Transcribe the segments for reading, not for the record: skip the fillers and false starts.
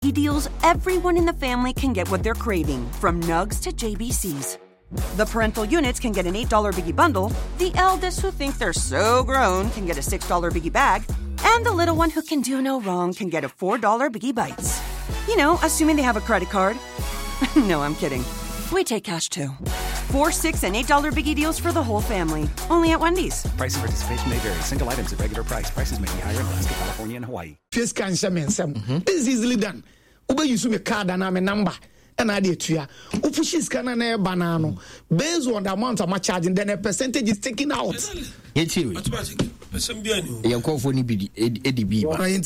deals, everyone in the family can get what they're craving, from Nugs to JBCs. The parental units can get an $8 Biggie Bundle, the eldest who think they're so grown can get a $6 Biggie Bag, and the little one who can do no wrong can get a $4 Biggie Bites. You know, assuming they have a credit card. No, I'm kidding. We take cash too. 4, $6, and $8 Biggie deals for the whole family. Only at Wendy's. Price and participation may vary. Single items at regular price. Prices may be higher in Alaska, California, and Hawaii. Face can this is easily done. Ube use me card and I'm a number. And I did to ya. Upushi scan and a banana. Based on the amount of my charging, then a percentage is taken out. Yet you call for Eddie B.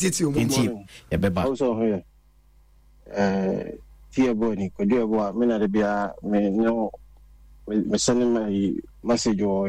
Also here. Tia Bonnie, could you have a minute? Me no, me sending my message or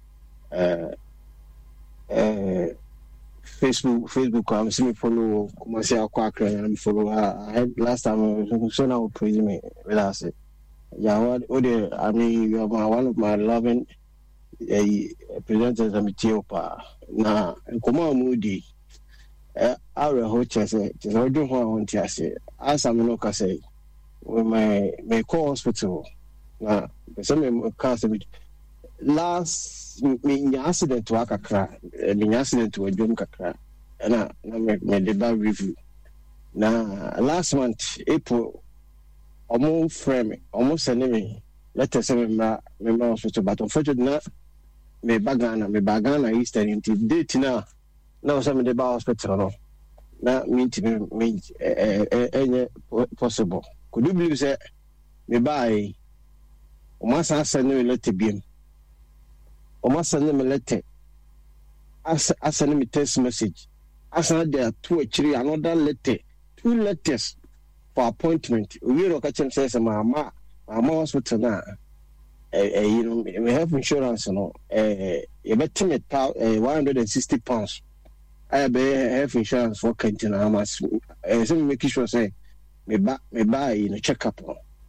Facebook. I'm seeing follow commercial quacker and follow her. I had last time so now praise me with us. Yeah, what I mean, you are one of my loving presenters. I'm Ethiopia now. Come on, Moody. Our hotel say, "Just I do want to say." As I'm no say. My hospital na some cancer last me accident to akakra me accident to adwom kakra na me deba review na last month April almost frame almost send me letter say me hospital but unfortunately na me bagana Eastern date na so me deba hospital no na me possible. Could you believe that me buy almost send me letter beam almost send me letter as send me text message as there 2 or 3 another letter 2 letters for appointment we look at him says mama hospital na you know we have insurance no you better me £160 I have insurance for canteen how much some make sure say me buy in a checkup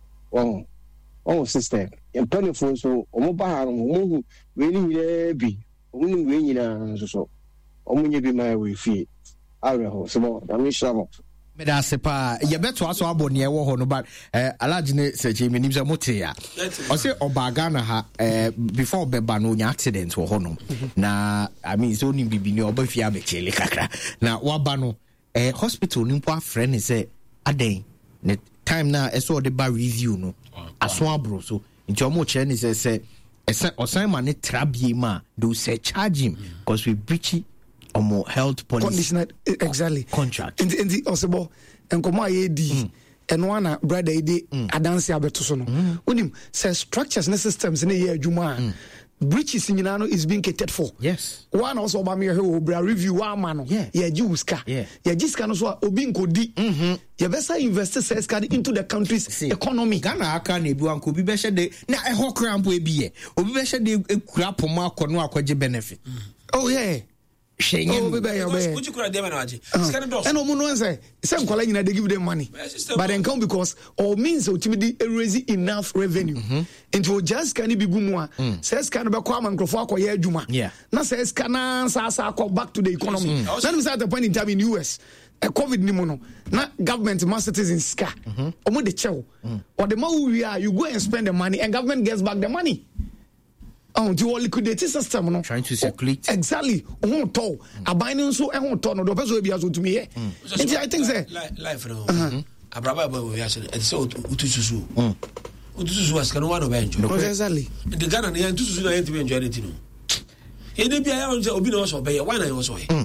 oh sister and penny for so mobile really be only so only be my way fee I will so I'm sure me da sepa ye beto aso abone e wo ho no but alagene seche me nimza motia o se obaga na ha before beba no nya accident wo ho no na I mean so ni bibi ni obafia be chele kakra na waba no hospital ni mpo afre ne se aden ne time na eso de ba review no aso abro so nti omo che ne se osan ma ne trabie ma do say charge him because we breach omo health policy conditional exactly contract in the possible and come AD and one brother ide adanse abeto so no unim say structures and systems in here adwuma breaches nyina no is being catered for. Yes. One also ba me here review one man. Yeah, Juska. Yeah, Jiska no so obi nkodi. You better invest says into the country's economy. Ghana aka na ebi wan ko bi be hye na ehọ krampo ebi ye. Obi be hye de ekura pomo akono akwaje benefit. Oh yeah. Shengen. Would you cry them and Aji? And no say some calling they give them money. But then come because all means ultimately raise enough revenue. Into just can be good says can be come and crofo akoye adwuma. Yeah. Na says can sa go back to the economy. That is at the point in time in US. COVID ni mono. Na government mass citizens ska. Omo de chew. Or the more we are you go and spend the money and government gets back the money. The liquidity system no trying to circulate exactly on to abiding so and to no the person will be as to me I think say life no abraba boy we actually and so utususu was can one of enjoy exactly the Ghana na utususu na yet be enjoy anything no e dey bia ya obi na so be why na so